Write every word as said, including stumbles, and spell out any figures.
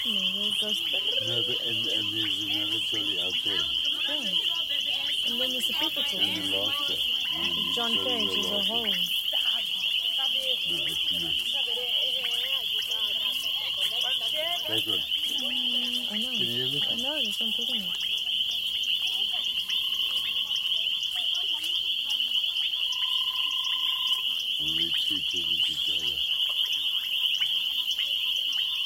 to me. Where it goes. No, but and, and there's another trolley out there. Yeah. And then there's the people talking. And the laughter. With John Cage as a whole. No, it's not. That one. Mm, I know. Can you hear it? I know, that's what I'm talking about. Only two talking to each other.